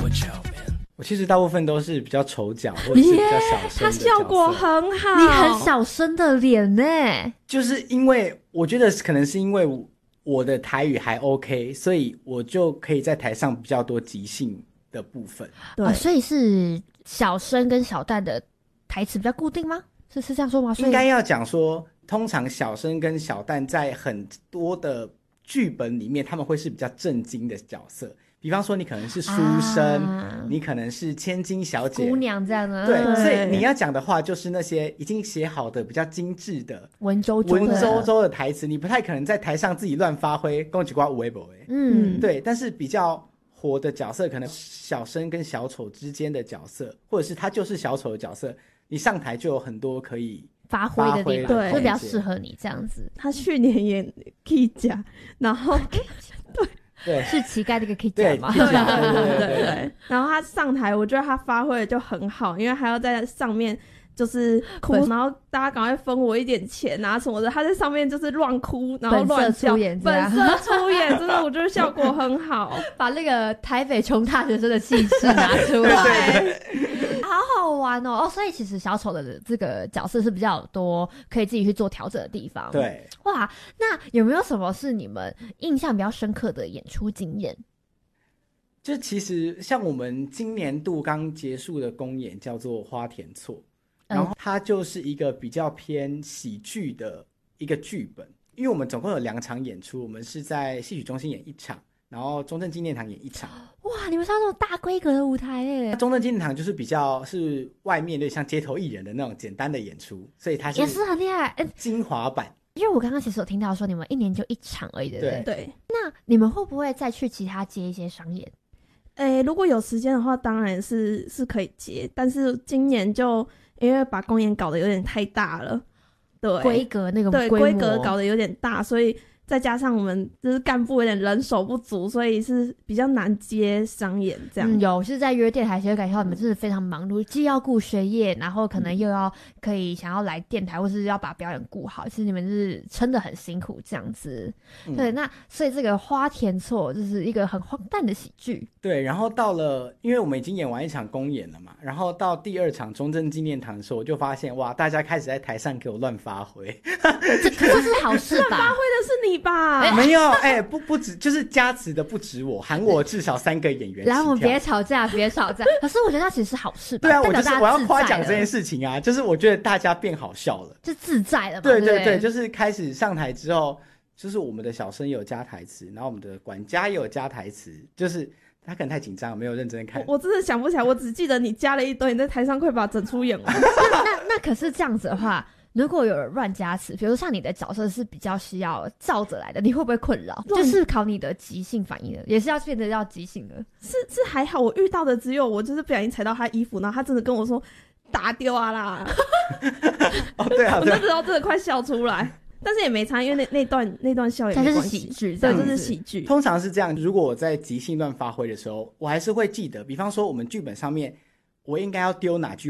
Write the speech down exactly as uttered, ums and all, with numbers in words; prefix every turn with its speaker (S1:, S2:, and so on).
S1: 我其实大部分都是比较丑角或者是比较小声的角色，
S2: 他效果很好，
S3: 你很小声的脸呢，
S1: 就是因为我觉得可能是因为我的台语还 OK， 所以我就可以在台上比较多即兴的部分。
S2: 对、
S3: 哦，所以是小生跟小旦的台词比较固定吗？是是这样说吗？所以
S1: 应该要讲说，通常小生跟小旦在很多的剧本里面，他们会是比较正经的角色。比方说你可能是书生、啊、你可能是千金小姐
S3: 姑娘这样的，
S1: 对，所以你要讲的话就是那些已经写好的比较精致的
S3: 文绉绉
S1: 文绉绉的台词，你不太可能在台上自己乱发挥讲一挂有的没的。
S3: 嗯，
S1: 对，但是比较活的角色，可能小生跟小丑之间的角色，或者是他就是小丑的角色，你上台就有很多可以
S3: 发挥的地方，
S2: 对，
S3: 就比较适合你这样子。
S2: 他去年演 K 甲，然后对。
S1: 对，
S3: 是乞丐那个 K 甲吗？
S1: 对对
S2: 对对对对。然后他上台，我觉得他发挥的就很好，因为还要在上面就是哭，然后大家赶快分我一点钱啊什么的。他在上面就是乱哭，然后乱叫，本色出演，真的我觉得效果很好，
S3: 把那个台北穷大学生的气势拿出来。对，好好玩哦！哦，所以其实小丑的这个角色是比较多可以自己去做调整的地方。
S1: 对，
S3: 哇，那有没有什么是你们印象比较深刻的演出经验？
S1: 就其实像我们今年度刚结束的公演叫做《花田错》，然后它就是一个比较偏喜剧的一个剧本，因为我们总共有两场演出，我们是在戏曲中心演一场，然后中正纪念堂演一场。
S3: 哇，你们是那种大规格的舞台耶！
S1: 中正纪念堂就是比较是外面有点像街头艺人的那种简单的演出，所以它是
S3: 也是很厉害，
S1: 精华版。
S3: 因为我刚刚其实有听到说你们一年就一场而已，对不对？
S2: 对。
S3: 那你们会不会再去其他接一些商演？
S2: 诶，如果有时间的话，当然是是可以接，但是今年就因为把公演搞得有点太大了，对，
S3: 规格那个
S2: 对规格搞得有点大，所以再加上我们就是干部有点人手不足，所以是比较难接商演这样。
S3: 嗯、有是在约电台，其实感觉到你们真的非常忙碌，既要顾学业，然后可能又要可以想要来电台，或是要把表演顾好，其实你们是撑得很辛苦这样子。嗯、对，那所以这个花田错就是一个很荒诞的喜剧。
S1: 对，然后到了，因为我们已经演完一场公演了嘛，然后到第二场中正纪念堂的时候，我就发现哇，大家开始在台上给我乱发挥，
S3: 这这是好事吧？
S2: 乱发挥的是你吧？
S1: 欸、没有，哎、欸，不不止，就是加持的不止我，喊我至少三个演员。
S3: 然后我们别吵架，别吵架。可是我觉得那其实是好事吧？
S1: 对啊，我就是我要夸奖这件事情啊，就是我觉得大家变好笑了，
S3: 就自在了嘛。
S1: 对对
S3: 对,
S1: 对，就是开始上台之后，就是我们的小生也有加台词，然后我们的管家也有加台词，就是他可能太紧张，没有认真看。
S2: 我, 我真的想不起来，我只记得你加了一堆，你在台上快把整出演完。
S3: 那那那可是这样子的话。如果有人乱加词，比如说像你的角色是比较需要照着来的，你会不会困扰？就是考你的即兴反应的，也是要变得要即兴的。
S2: 是是还好，我遇到的只有我就是不小心踩到他衣服，然后他真的跟我说打丢啊啦。
S1: 哦，对啊，
S2: 我那时候真的快笑出来，但是也没差，因为那那段那段笑也没关系，
S3: 它就是喜剧，
S2: 对，这是喜剧。
S1: 通常是这样，如果我在即兴乱发挥的时候，我还是会记得，比方说我们剧本上面我应该要丢哪句